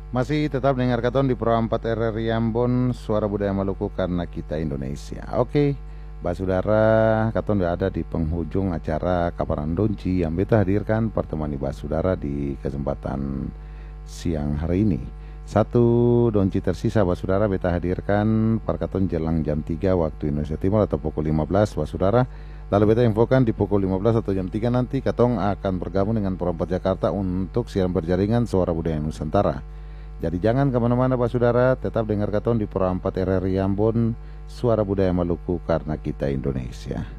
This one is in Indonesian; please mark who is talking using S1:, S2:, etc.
S1: Masih tetap dengar katon di Pro 4 RRI Ambon, Suara Budaya Maluku karena kita Indonesia. Oke, Basudara, katon udah ada di penghujung acara Kaparan Donci yang beta hadirkan pertemani Basudara di kesempatan siang hari ini. Satu donci tersisa Basudara beta hadirkan perkaton jelang jam 3 waktu Indonesia Timur atau pukul 15 Basudara. Lalu beta infokan di pukul 15 atau jam 3 nanti katong akan bergabung dengan Pro 4 Jakarta untuk siaran berjaringan Suara Budaya Nusantara. Jadi jangan kemana-mana Pak Saudara, tetap dengar katon di Pro 4 RRI Ambon, Suara Budaya Maluku karena kita Indonesia.